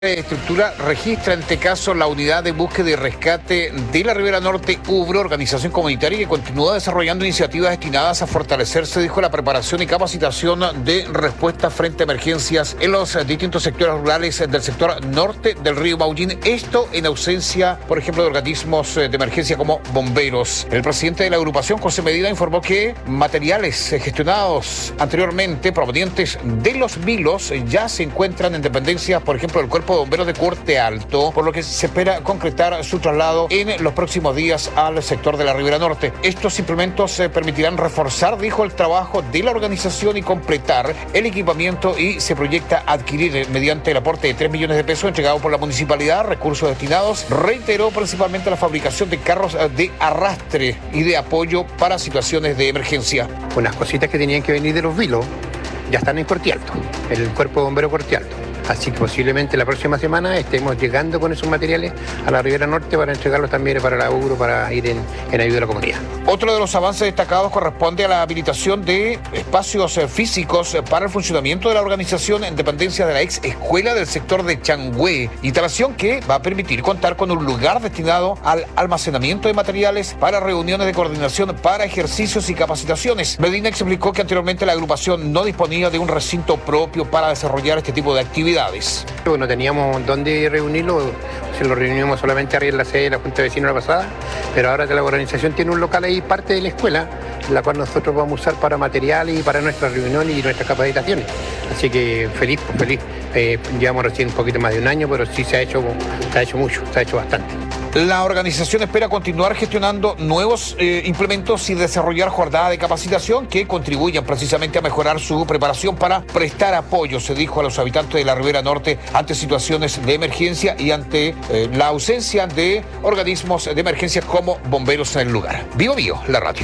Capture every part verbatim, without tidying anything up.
Estructura registra en este caso la unidad de búsqueda y rescate de la Ribera Norte, U B R O, organización comunitaria que continúa desarrollando iniciativas destinadas a fortalecer, se dijo, la preparación y capacitación de respuesta frente a emergencias en los distintos sectores rurales del sector norte del río Maullín. Esto en ausencia, por ejemplo, de organismos de emergencia como bomberos. El presidente de la agrupación, José Medina, informó que materiales gestionados anteriormente provenientes de los vilos ya se encuentran en dependencias, por ejemplo, del cuerpo de bomberos de Corte Alto, por lo que se espera concretar su traslado en los próximos días al sector de la Ribera Norte. Estos implementos se permitirán reforzar, dijo, el trabajo de la organización y completar el equipamiento, y se proyecta adquirir mediante el aporte de tres millones de pesos entregado por la municipalidad recursos destinados, reiteró, principalmente a la fabricación de carros de arrastre y de apoyo para situaciones de emergencia. Unas cositas que tenían que venir de los vilos ya están en Corte Alto, el cuerpo de bombero Corte Alto. Así que posiblemente la próxima semana estemos llegando con esos materiales a la Ribera Norte para entregarlos también para la U B R O, para ir en, en ayuda a la comunidad. Otro de los avances destacados corresponde a la habilitación de espacios físicos para el funcionamiento de la organización en dependencia de la ex escuela del sector de Changüe, instalación que va a permitir contar con un lugar destinado al almacenamiento de materiales para reuniones de coordinación, para ejercicios y capacitaciones. Medina explicó que anteriormente la agrupación no disponía de un recinto propio para desarrollar este tipo de actividades. No teníamos dónde reunirlo, se lo reunimos solamente arriba en la sede de la Junta de Vecinos la pasada, pero ahora que la organización tiene un local ahí, parte de la escuela, la cual nosotros vamos a usar para materiales y para nuestras reuniones y nuestras capacitaciones. Así que feliz, pues feliz. Eh, llevamos recién un poquito más de un año, pero sí se ha hecho, se ha hecho mucho, se ha hecho bastante. La organización espera continuar gestionando nuevos eh, implementos y desarrollar jornadas de capacitación que contribuyan precisamente a mejorar su preparación para prestar apoyo, se dijo, a los habitantes de la Ribera Norte ante situaciones de emergencia y ante eh, la ausencia de organismos de emergencia como bomberos en el lugar. Vivo Vivo, la radio.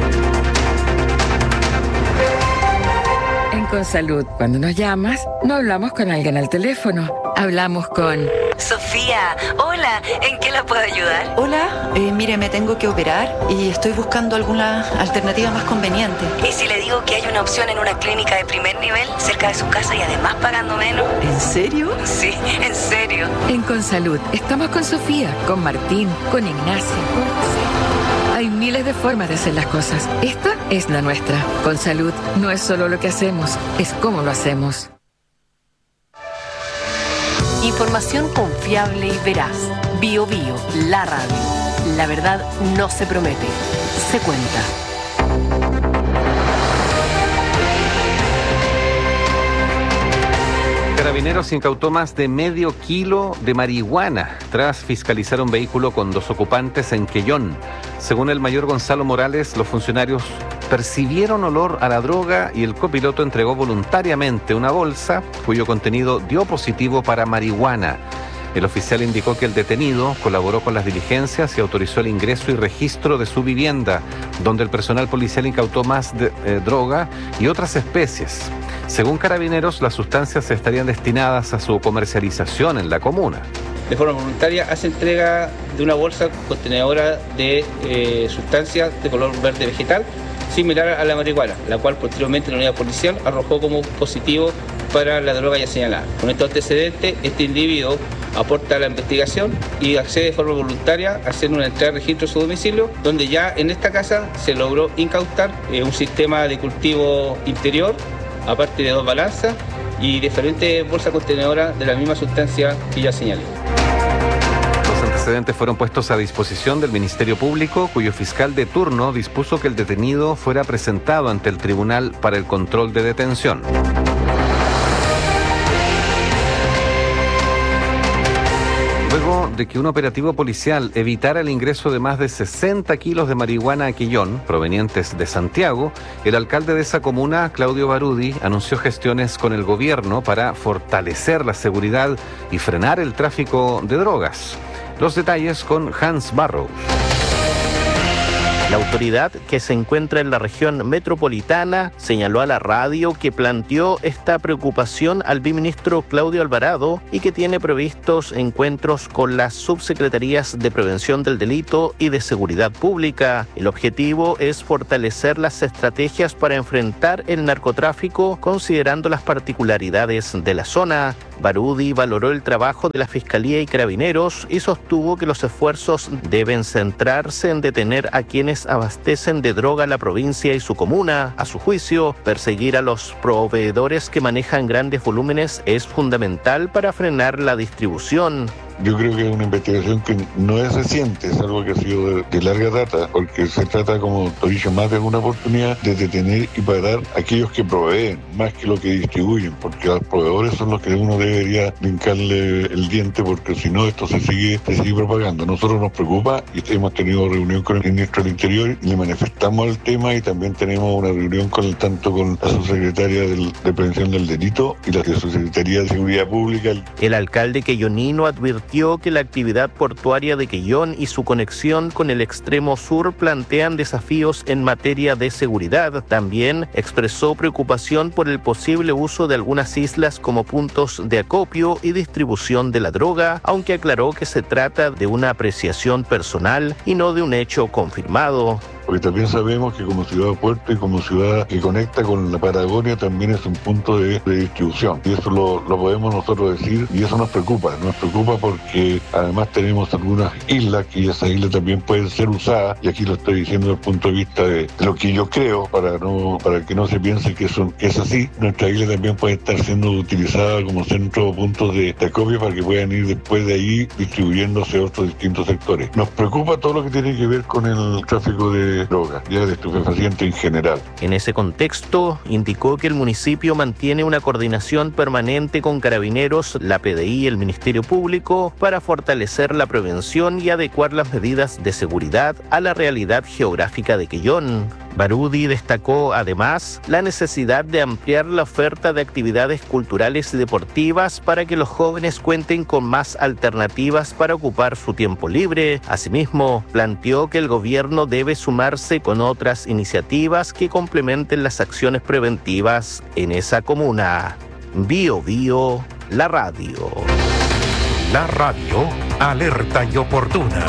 En Consalud, cuando nos llamas, no hablamos con alguien al teléfono, hablamos con... Sofía, hola, ¿en qué la puedo ayudar? Hola, eh, mire, me tengo que operar y estoy buscando alguna alternativa más conveniente. ¿Y si le digo que hay una opción en una clínica de primer nivel, cerca de su casa y además pagando menos? ¿En serio? Sí, en serio. En Consalud, estamos con Sofía, con Martín, con Ignacio, con José. Hay miles de formas de hacer las cosas. Esta es la nuestra. Consalud no es solo lo que hacemos, es cómo lo hacemos. Información confiable y veraz. Bio Bio, la radio. La verdad no se promete, se cuenta. Carabineros incautó más de medio kilo de marihuana tras fiscalizar un vehículo con dos ocupantes en Quellón. Según el mayor Gonzalo Morales, los funcionarios percibieron olor a la droga y el copiloto entregó voluntariamente una bolsa cuyo contenido dio positivo para marihuana. El oficial indicó que el detenido colaboró con las diligencias y autorizó el ingreso y registro de su vivienda, donde el personal policial incautó más de, eh, droga y otras especies. Según Carabineros, las sustancias estarían destinadas a su comercialización en la comuna. De forma voluntaria hace entrega de una bolsa contenedora de eh, sustancias de color verde vegetal similar a la marihuana, la cual posteriormente la unidad policial arrojó como positivo para la droga ya señalada. Con estos antecedentes, este individuo aporta a la investigación y accede de forma voluntaria a hacer una entrega de registro de su domicilio, donde ya en esta casa se logró incautar eh, un sistema de cultivo interior, aparte de dos balanzas y diferentes bolsas contenedoras de la misma sustancia que ya señalé. Los antecedentes fueron puestos a disposición del Ministerio Público, cuyo fiscal de turno dispuso que el detenido fuera presentado ante el Tribunal para el Control de Detención. Luego de que un operativo policial evitara el ingreso de más de sesenta kilos de marihuana a Quillón, provenientes de Santiago, el alcalde de esa comuna, Claudio Barudi, anunció gestiones con el gobierno para fortalecer la seguridad y frenar el tráfico de drogas. Los detalles con Hans Barrow. La autoridad, que se encuentra en la región metropolitana, señaló a la radio que planteó esta preocupación al viceministro Claudio Alvarado y que tiene previstos encuentros con las subsecretarías de Prevención del Delito y de Seguridad Pública. El objetivo es fortalecer las estrategias para enfrentar el narcotráfico, considerando las particularidades de la zona. Baroudi valoró el trabajo de la Fiscalía y Carabineros y sostuvo que los esfuerzos deben centrarse en detener a quienes abastecen de droga a la provincia y su comuna. A su juicio, perseguir a los proveedores que manejan grandes volúmenes es fundamental para frenar la distribución. Yo creo que es una investigación que no es reciente, es algo que ha sido de, de larga data, porque se trata, como te he dicho, más de una oportunidad de detener y parar a aquellos que proveen, más que lo que distribuyen, porque los proveedores son los que uno debería brincarle el diente, porque si no esto se sigue, se sigue propagando. A nosotros nos preocupa y hemos tenido reunión con el ministro del Interior y le manifestamos el tema, y también tenemos una reunión con el, tanto con la subsecretaria del, de Prevención del Delito y la subsecretaría de Seguridad Pública. El alcalde queyonino advirtió que la actividad portuaria de Quellón y su conexión con el extremo sur plantean desafíos en materia de seguridad. También expresó preocupación por el posible uso de algunas islas como puntos de acopio y distribución de la droga, aunque aclaró que se trata de una apreciación personal y no de un hecho confirmado. Porque también sabemos que como ciudad puerto y como ciudad que conecta con la Patagonia también es un punto de, de distribución, y eso lo, lo podemos nosotros decir, y eso nos preocupa, nos preocupa porque además tenemos algunas islas que esas islas también pueden ser usadas, y aquí lo estoy diciendo desde el punto de vista de, de lo que yo creo, para no para que no se piense que, son, que es así. Nuestra isla también puede estar siendo utilizada como centro o puntos de, de acopio para que puedan ir después de ahí distribuyéndose a otros distintos sectores. Nos preocupa todo lo que tiene que ver con el tráfico de drogas, ya de estupefacientes en general. En ese contexto, indicó que el municipio mantiene una coordinación permanente con Carabineros, la P D I y el Ministerio Público para fortalecer la prevención y adecuar las medidas de seguridad a la realidad geográfica de Quellón. Baroudi destacó además la necesidad de ampliar la oferta de actividades culturales y deportivas para que los jóvenes cuenten con más alternativas para ocupar su tiempo libre. Asimismo, planteó que el gobierno debe sumarse con otras iniciativas que complementen las acciones preventivas en esa comuna. Bio Bio, la radio. La radio, alerta y oportuna.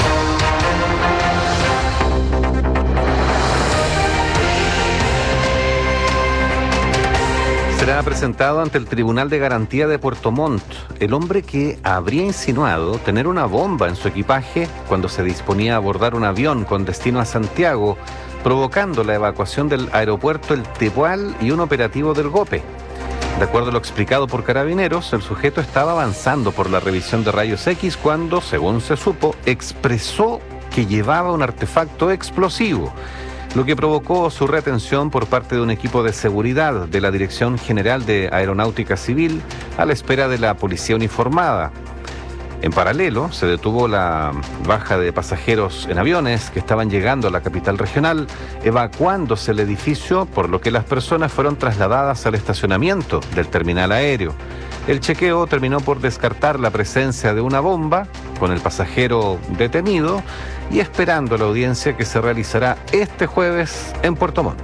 Será presentado ante el Tribunal de Garantía de Puerto Montt el hombre que habría insinuado tener una bomba en su equipaje cuando se disponía a abordar un avión con destino a Santiago, provocando la evacuación del aeropuerto El Tepual y un operativo del GOPE. De acuerdo a lo explicado por Carabineros, el sujeto estaba avanzando por la revisión de rayos X cuando, según se supo, expresó que llevaba un artefacto explosivo, lo que provocó su retención por parte de un equipo de seguridad de la Dirección General de Aeronáutica Civil a la espera de la policía uniformada. En paralelo, se detuvo la baja de pasajeros en aviones que estaban llegando a la capital regional, evacuándose el edificio, por lo que las personas fueron trasladadas al estacionamiento del terminal aéreo. El chequeo terminó por descartar la presencia de una bomba, con el pasajero detenido y esperando la audiencia que se realizará este jueves en Puerto Montt.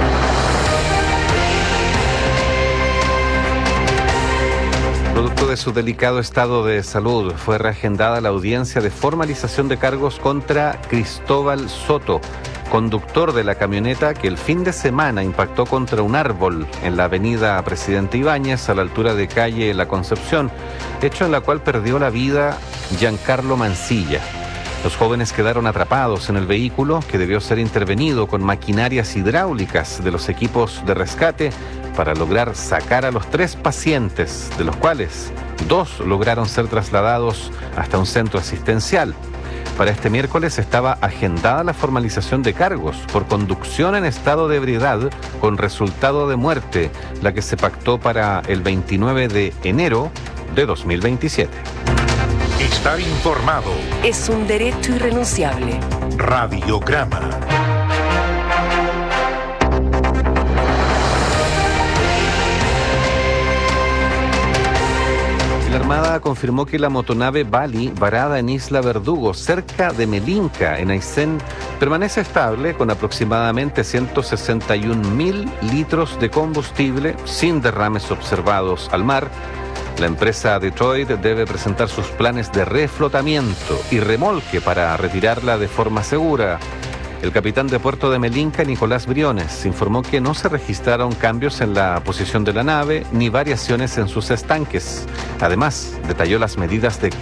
Producto de su delicado estado de salud, fue reagendada la audiencia de formalización de cargos contra Cristóbal Soto, conductor de la camioneta que el fin de semana impactó contra un árbol en la avenida Presidente Ibáñez a la altura de calle La Concepción, hecho en la cual perdió la vida Giancarlo Mancilla. Los jóvenes quedaron atrapados en el vehículo, que debió ser intervenido con maquinarias hidráulicas de los equipos de rescate para lograr sacar a los tres pacientes, de los cuales dos lograron ser trasladados hasta un centro asistencial. Para este miércoles estaba agendada la formalización de cargos por conducción en estado de ebriedad con resultado de muerte, la que se pactó para el veintinueve de enero de dos mil veintisiete. Estar informado es un derecho irrenunciable. Radiograma. La Armada confirmó que la motonave Bali, varada en Isla Verdugo, cerca de Melinca, en Aysén, permanece estable con aproximadamente ciento sesenta y un mil litros de combustible sin derrames observados al mar. La empresa Detroit debe presentar sus planes de reflotamiento y remolque para retirarla de forma segura. El capitán de puerto de Melinca, Nicolás Briones, informó que no se registraron cambios en la posición de la nave ni variaciones en sus estanques. Además, detalló las medidas de